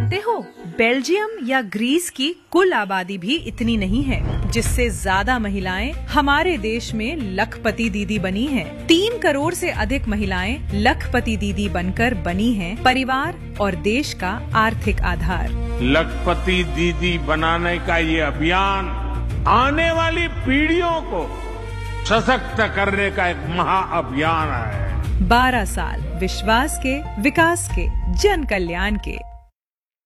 जानते हो बेल्जियम या ग्रीस की कुल आबादी भी इतनी नहीं है, जिससे ज्यादा महिलाएं हमारे देश में लखपति दीदी बनी हैं। 3 करोड़ से अधिक महिलाएं लखपति दीदी बनकर बनी हैं परिवार और देश का आर्थिक आधार। लखपति दीदी बनाने का ये अभियान आने वाली पीढ़ियों को सशक्त करने का एक महाअभियान है। 12 साल विश्वास के, विकास के, जन कल्याण के।